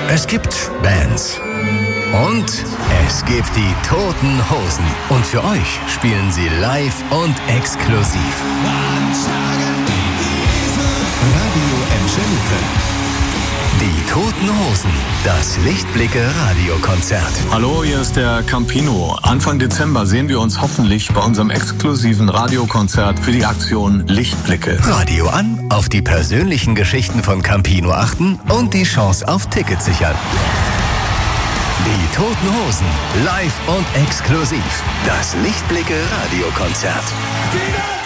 Es gibt Bands. Und es gibt die Toten Hosen. Und für euch spielen sie live und exklusiv. Radio Emschelte. Die Toten Hosen, das Lichtblicke-Radiokonzert. Hallo, hier ist der Campino. Anfang Dezember sehen wir uns hoffentlich bei unserem exklusiven Radiokonzert für die Aktion Lichtblicke. Radio an, auf die persönlichen Geschichten von Campino achten und die Chance auf Tickets sichern. Die Toten Hosen, live und exklusiv. Das Lichtblicke-Radiokonzert.